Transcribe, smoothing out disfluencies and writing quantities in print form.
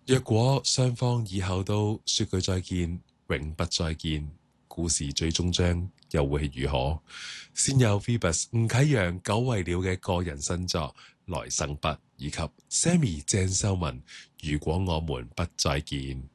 若果雙方以後都說句再見，永不再見，故事最終章又會係如何？先有 Phoebus 吳啟陽久違了嘅個人新作《來生不》，以及 Sammy 鄭秀文《如果我們不再見》。